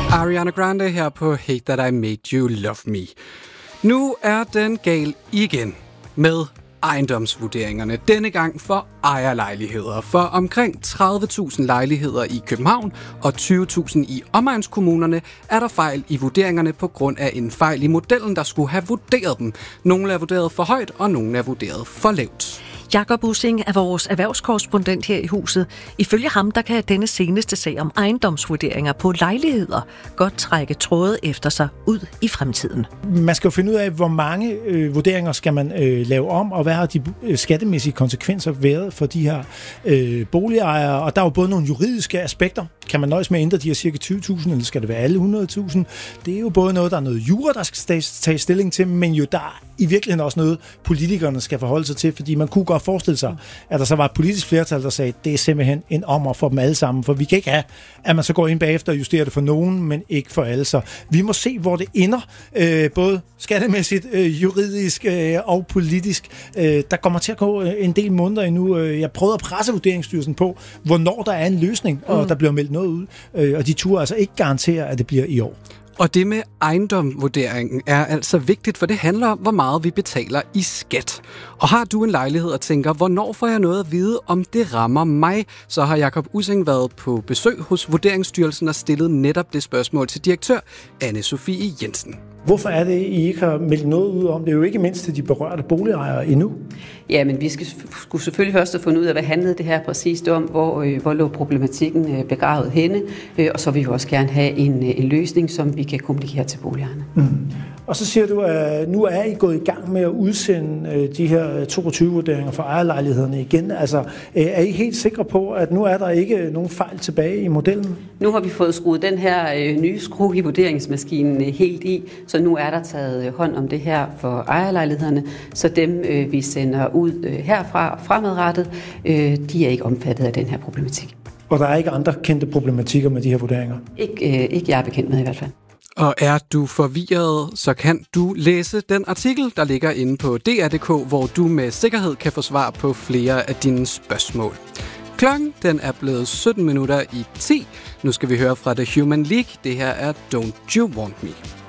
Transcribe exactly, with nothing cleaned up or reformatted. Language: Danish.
Ariana Grande her på Hate That I Made You Love Me. Nu er den gal igen med ejendomsvurderingerne. Denne gang for ejerlejligheder. For omkring tredive tusind lejligheder i København og tyve tusind i omegnskommunerne er der fejl i vurderingerne på grund af en fejl i modellen, der skulle have vurderet dem. Nogle er vurderet for højt, og nogle er vurderet for lavt. Jakob Ussing er vores erhvervskorrespondent her i huset. Ifølge ham, der kan denne seneste sag om ejendomsvurderinger på lejligheder godt trække tråde efter sig ud i fremtiden. Man skal jo finde ud af, hvor mange øh, vurderinger skal man øh, lave om, og hvad har de øh, skattemæssige konsekvenser været for de her øh, boligejere. Og der er jo både nogle juridiske aspekter. Kan man nøjes med at ændre de her cirka tyve tusind, eller skal det være alle hundrede tusind? Det er jo både noget, der er noget jura, der skal tage stilling til, men jo der er i virkeligheden også noget, politikerne skal forholde sig til, fordi man kunne godt forestille sig, at der så var et politisk flertal, der sagde, det er simpelthen en ommer for dem alle sammen, for vi kan ikke have, at man så går ind bagefter og justerer det for nogen, men ikke for alle. Så vi må se, hvor det ender, øh, både skattemæssigt, øh, juridisk øh, og politisk. Øh, der kommer til at gå en del måneder endnu. Jeg prøvede at presse Vurderingsstyrelsen på, hvornår der er en løsning, og mm. der bliver meldt noget ud, øh, og de turde altså ikke garantere, at det bliver i år. Og det med ejendomsvurderingen er altså vigtigt, for det handler om, hvor meget vi betaler i skat. Og har du en lejlighed og tænker, hvornår får jeg noget at vide, om det rammer mig, så har Jakob Ussing været på besøg hos Vurderingsstyrelsen og stillet netop det spørgsmål til direktør Anne-Sophie Jensen. Hvorfor er det, I ikke har meldt noget ud om? Det er jo ikke mindst til de berørte boligejere endnu. Ja, men vi skal, skulle selvfølgelig først have fundet ud af, hvad handlede det her præcist om, hvor, øh, hvor lå problematikken øh, begravet henne, øh, og så vil vi også gerne have en, en løsning, som vi kan kommunikere til boligejerne. Mm. Og så siger du, at nu er I gået i gang med at udsende øh, de her toogtyve vurderinger for ejerlejlighederne igen. Altså, øh, er I helt sikre på, at nu er der ikke nogen fejl tilbage i modellen? Nu har vi fået skruet den her øh, nye skrue i vurderingsmaskinen øh, helt i, så nu er der taget hånd om det her for ejerlejlighederne, så dem øh, vi sender ud øh, herfra fremadrettet, øh, de er ikke omfattet af den her problematik. Og der er ikke andre kendte problematikker med de her vurderinger? Ikke, øh, ikke jeg er bekendt med i hvert fald. Og er du forvirret, så kan du læse den artikel, der ligger inde på D R punktum d k, hvor du med sikkerhed kan få svar på flere af dine spørgsmål. Klokken den er blevet sytten minutter i ti. Nu skal vi høre fra The Human League. Det her er Don't You Want Me.